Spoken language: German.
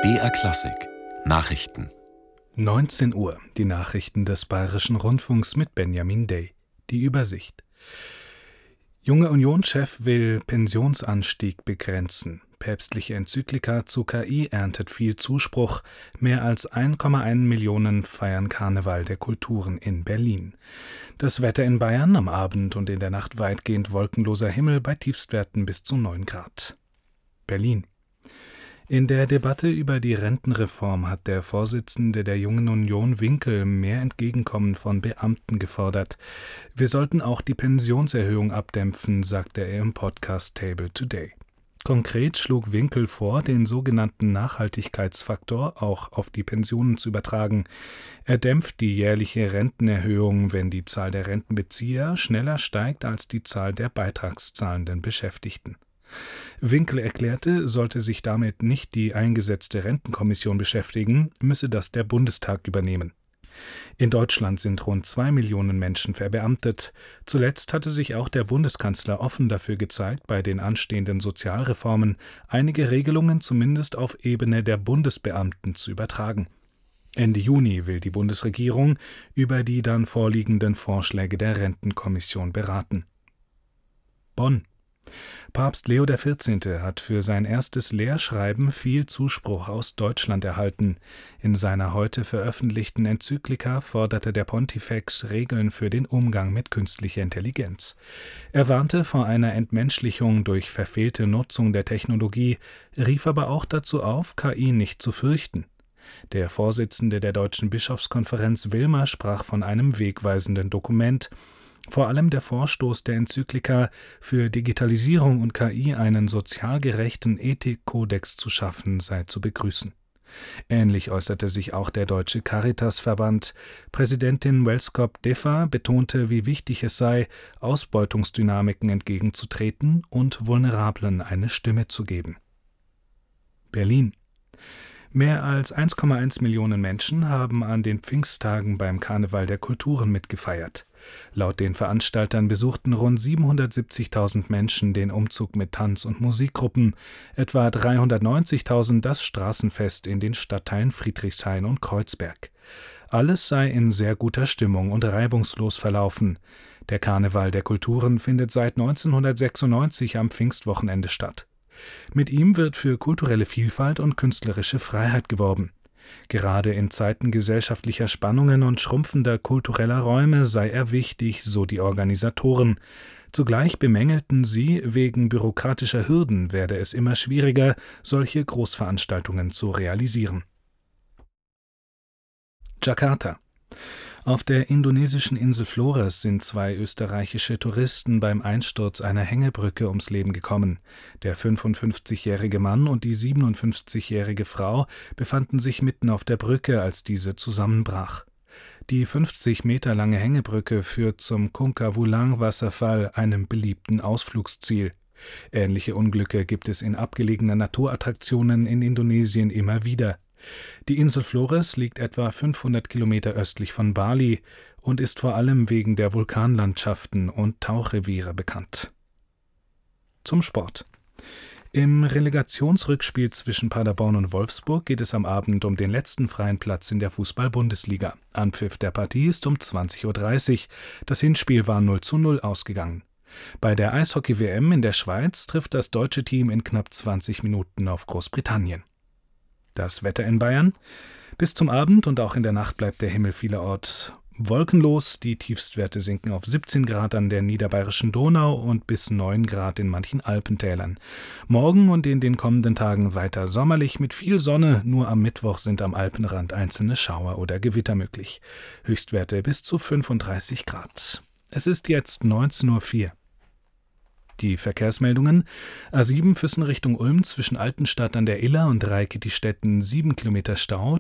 BR Klassik Nachrichten 19 Uhr, die Nachrichten des Bayerischen Rundfunks mit Benjamin Day. Die Übersicht. Junge Union-Chef will Pensionsanstieg begrenzen. Päpstliche Enzyklika zu KI erntet viel Zuspruch. Mehr als 1,1 Millionen feiern Karneval der Kulturen in Berlin. Das Wetter in Bayern am Abend und in der Nacht weitgehend wolkenloser Himmel bei Tiefstwerten bis zu 9 Grad. Berlin. In der Debatte über die Rentenreform hat der Vorsitzende der Jungen Union Winkel mehr Entgegenkommen von Beamten gefordert. Wir sollten auch die Pensionserhöhung abdämpfen, sagte er im Podcast Table Today. Konkret schlug Winkel vor, den sogenannten Nachhaltigkeitsfaktor auch auf die Pensionen zu übertragen. Er dämpft die jährliche Rentenerhöhung, wenn die Zahl der Rentenbezieher schneller steigt als die Zahl der beitragszahlenden Beschäftigten. Winkel erklärte, sollte sich damit nicht die eingesetzte Rentenkommission beschäftigen, müsse das der Bundestag übernehmen. In Deutschland sind rund 2 Millionen Menschen verbeamtet. Zuletzt hatte sich auch der Bundeskanzler offen dafür gezeigt, bei den anstehenden Sozialreformen einige Regelungen zumindest auf Ebene der Bundesbeamten zu übertragen. Ende Juni will die Bundesregierung über die dann vorliegenden Vorschläge der Rentenkommission beraten. Bonn. Papst Leo XIV. Hat für sein erstes Lehrschreiben viel Zuspruch aus Deutschland erhalten. In seiner heute veröffentlichten Enzyklika forderte der Pontifex Regeln für den Umgang mit künstlicher Intelligenz. Er warnte vor einer Entmenschlichung durch verfehlte Nutzung der Technologie, rief aber auch dazu auf, KI nicht zu fürchten. Der Vorsitzende der Deutschen Bischofskonferenz Wilmer sprach von einem wegweisenden Dokument. Vor allem der Vorstoß der Enzyklika, für Digitalisierung und KI einen sozial gerechten Ethikkodex zu schaffen, sei zu begrüßen. Ähnlich äußerte sich auch der Deutsche Caritasverband. Präsidentin Welskop Defa betonte, wie wichtig es sei, Ausbeutungsdynamiken entgegenzutreten und Vulnerablen eine Stimme zu geben. Berlin. Mehr als 1,1 Millionen Menschen haben an den Pfingsttagen beim Karneval der Kulturen mitgefeiert. Laut den Veranstaltern besuchten rund 770.000 Menschen den Umzug mit Tanz- und Musikgruppen, etwa 390.000 das Straßenfest in den Stadtteilen Friedrichshain und Kreuzberg. Alles sei in sehr guter Stimmung und reibungslos verlaufen. Der Karneval der Kulturen findet seit 1996 am Pfingstwochenende statt. Mit ihm wird für kulturelle Vielfalt und künstlerische Freiheit geworben. Gerade in Zeiten gesellschaftlicher Spannungen und schrumpfender kultureller Räume sei er wichtig, so die Organisatoren. Zugleich bemängelten sie, wegen bürokratischer Hürden werde es immer schwieriger, solche Großveranstaltungen zu realisieren. Jakarta. Auf der indonesischen Insel Flores sind 2 österreichische Touristen beim Einsturz einer Hängebrücke ums Leben gekommen. Der 55-jährige Mann und die 57-jährige Frau befanden sich mitten auf der Brücke, als diese zusammenbrach. Die 50 Meter lange Hängebrücke führt zum Kungkawulang-Wasserfall, einem beliebten Ausflugsziel. Ähnliche Unglücke gibt es in abgelegenen Naturattraktionen in Indonesien immer wieder. Die Insel Flores liegt etwa 500 Kilometer östlich von Bali und ist vor allem wegen der Vulkanlandschaften und Tauchreviere bekannt. Zum Sport. Im Relegationsrückspiel zwischen Paderborn und Wolfsburg geht es am Abend um den letzten freien Platz in der Fußball-Bundesliga. Anpfiff der Partie ist um 20:30 Uhr. Das Hinspiel war 0:0 ausgegangen. Bei der Eishockey-WM in der Schweiz trifft das deutsche Team in knapp 20 Minuten auf Großbritannien. Das Wetter in Bayern. Bis zum Abend und auch in der Nacht bleibt der Himmel vielerorts wolkenlos. Die Tiefstwerte sinken auf 17 Grad an der niederbayerischen Donau und bis 9 Grad in manchen Alpentälern. Morgen und in den kommenden Tagen weiter sommerlich mit viel Sonne. Nur am Mittwoch sind am Alpenrand einzelne Schauer oder Gewitter möglich. Höchstwerte bis zu 35 Grad. Es ist jetzt 19:04 Uhr. Die Verkehrsmeldungen: A7 Füssen Richtung Ulm zwischen Altenstadt an der Iller und Reikittistetten 7 Kilometer Stau,